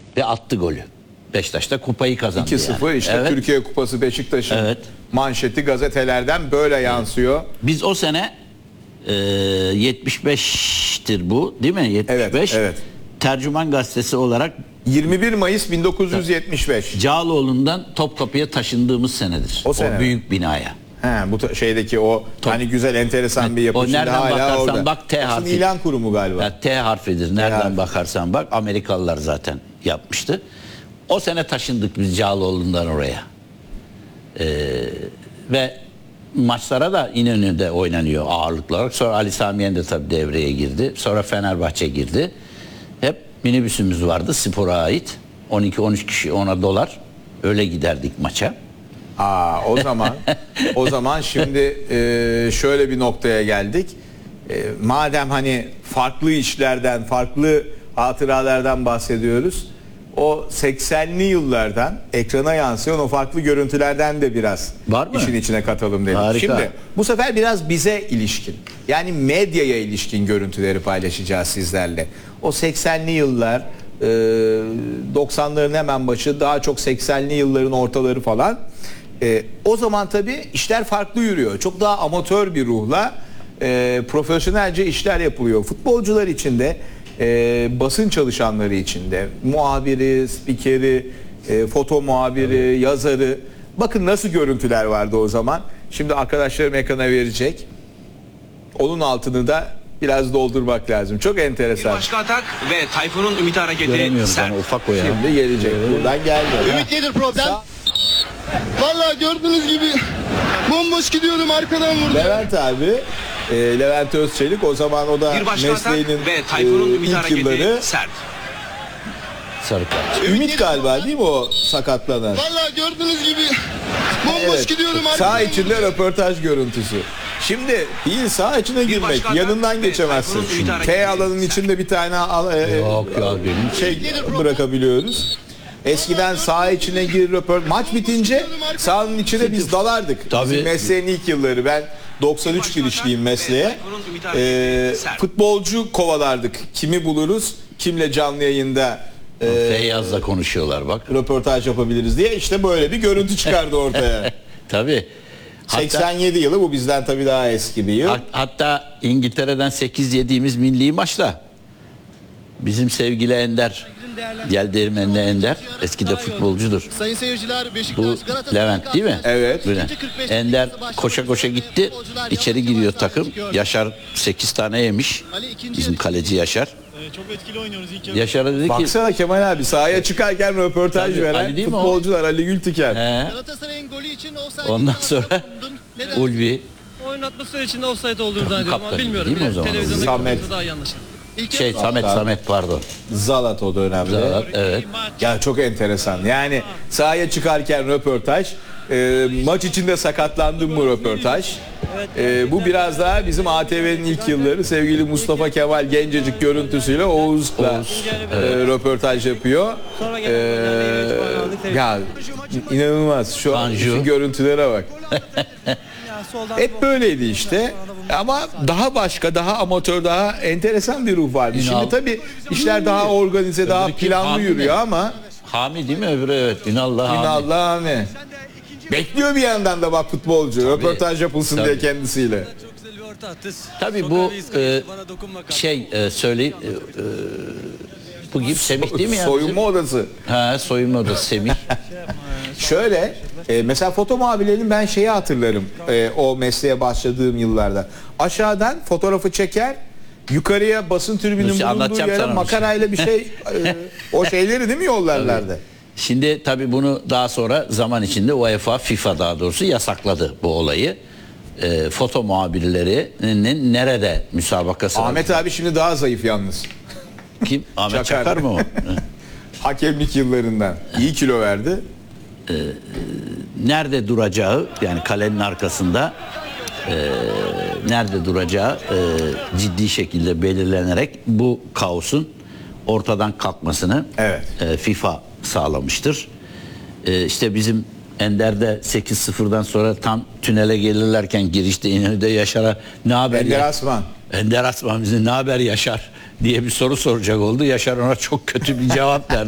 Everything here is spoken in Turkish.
ve attı golü. Beşiktaş da kupayı kazandı. 2-0 yani. işte Evet. Türkiye Kupası Beşiktaş'ın Evet. manşeti gazetelerden böyle yansıyor. Biz o sene 75'tir bu değil mi? 75. Evet. Tercüman gazetesi olarak 21 Mayıs 1975. Cağaloğlu'ndan Topkapı'ya taşındığımız senedir. O sene mi? büyük binaya. Şeydeki o hani güzel enteresan bir yapı. O Şimdi nereden hala bakarsan orada. bak T Aslında harfi. ilan kurumu galiba. Ya, T harfidir. Nereden harfi. bakarsan bak. Amerikalılar zaten yapmıştı. O sene taşındık biz Cağaloğlu'ndan oraya. Ve maçlara da İnönü'de oynanıyor ağırlıklı olarak. Sonra Ali Sami Yen de tabii devreye girdi. Sonra Fenerbahçe girdi. Hep minibüsümüz vardı spora ait. 12-13 kişi ona dolar. Öyle giderdik maça. O zaman şimdi şöyle bir noktaya geldik. Madem hani farklı işlerden, farklı hatıralardan bahsediyoruz. O 80'li yıllardan ekrana yansıyan o farklı görüntülerden de biraz Var mı? işin içine katalım dedik. Harika. Şimdi bu sefer biraz bize ilişkin, yani medyaya ilişkin görüntüleri paylaşacağız sizlerle. O 80'li yıllar, 90'ların hemen başı, daha çok 80'li yılların ortaları falan. O zaman tabii işler farklı yürüyor. Çok daha amatör bir ruhla profesyonelce işler yapılıyor. Futbolcular için de, basın çalışanları için de, muhabiri, spikeri, foto muhabiri, yazarı. Bakın nasıl görüntüler vardı o zaman. Şimdi arkadaşlarım ekrana verecek. Onun altını da biraz doldurmak lazım. Çok enteresan. Başka atak ve Tayfun'un ümit hareketi Göremiyoruz sert. yani ufak o ya. Şimdi gelecek. Buradan geldi. Ümit nedir problem? Vallahi gördüğünüz gibi bomboş gidiyorum, arkadan vurdu. Levent abi, Levent Özçelik, o zaman o da Bir başka atak mesleğinin ve Tayfun'un ümit ilk hareketi yılları. sert. Sarı kart. Ümit galiba değil mi o sakatlanan? Vallahi gördüğünüz gibi bomboş Evet. gidiyorum, Sağ arkadan içinde vurdu. röportaj görüntüsü. Şimdi değil, sağ içine girmek, başka atak yanından ve geçemezsin. Tayfun'un ümit T hareketi alanın sert. içinde bir tane Yok ya benim. şey bırakabiliyoruz. Eskiden sağ içine gir röportaj. Maç bitince sahanın içine biz dalardık. Tabii. Bizim mesleğin ilk yılları. Ben 93 girişliyim mesleğe. Futbolcu kovalardık. Kimi buluruz, kimle canlı yayında Feyyaz'la konuşuyorlar bak. röportaj yapabiliriz diye. İşte böyle bir görüntü çıkardı ortaya. Tabii. 87 yılı, bu bizden tabii daha eski bir yıl. Hatta İngiltere'den 8 yediğimiz milli maçta bizim sevgili Ender, Yeldirmenli Ender, eskide futbolcudur. Sayın seyirciler, Bu Beşiktaş Galatasaray Levent değil mi? Evet. Bülent. Ender koşa koşa gitti. İçeri giriyor takım. Yaşar 8 tane yemiş. Bizim kaleci Yaşar. Çok etkili oynuyoruz ilk yarı. Yaşar'a dedi ki Baksana Kemal abi, sahaya çıkarken röportaj Tabii, veren Ali değil mi o? futbolcular, Ali Gültiken. he, Galatasaray'ın golü için offside ondan itirazı sonra bulundun. Neden? Ulvi Oyun süre içinde offside olduğunu zannediyorum ama kaptanı bilmiyorum. değil mi o Bile. zaman? Televizyonda Samet. görüntüde daha iyi anlaşılır. İlk şey yarı- Samet pardon. Zalat o dönemde. Zalat, evet. Ya çok enteresan. Yani sahaya çıkarken röportaj, maç içinde sakatlandım mı röportaj. Bu biraz daha bizim ATV'nin ilk yılları, sevgili Mustafa Kemal gencecik görüntüsüyle Oğuz'la röportaj yapıyor. Ya inanılmaz. Şu Tanju. görüntülere bak. Hep böyleydi işte. Ama daha başka, daha amatör, daha enteresan bir ruh vardı. Ünal. Şimdi tabii işler daha organize, daha Öbürü kim? planlı Hami yürüyor mi? ama Hami değil mi öbürü? Evet. Ünal'la Hami. Allah ne? Bekliyor bir yandan da bak futbolcu. Röportaj yapılsın Tabii. diye kendisiyle. Çok güzel bir orta attı. Tabii bu Bana dokunma. söyleyeyim bu gibi Semih değil mi ya? Soyunma odası. Ha, soyunma odası Semih. Şöyle mesela foto muhabirlerinin ben şeyi hatırlarım o mesleğe başladığım yıllarda. Aşağıdan fotoğrafı çeker, yukarıya basın tribünün Nasıl, bulunduğu anlatacağım yere sana bir makarayla bir şey o şeyleri değil mi yollarlardı? Şimdi tabii bunu daha sonra zaman içinde UEFA, FIFA daha doğrusu yasakladı bu olayı. Foto muhabirlerinin nerede müsabakası? Ahmet abi şimdi daha zayıf yalnız. Kim? Ahmet Çakar. Çakar mı o? Hakemlik yıllarından. İyi kilo verdi. Nerede duracağı, yani kalenin arkasında nerede duracağı ciddi şekilde belirlenerek bu kaosun ortadan kalkmasını Evet. FIFA sağlamıştır. İşte bizim Ender'de 8-0'dan sonra tam tünele gelirlerken girişte İnönü'de Yaşar'a ne haber? Ender Asman. Ender Asman bize ne haber Yaşar diye bir soru soracak oldu. Yaşar ona çok kötü bir cevap verdi.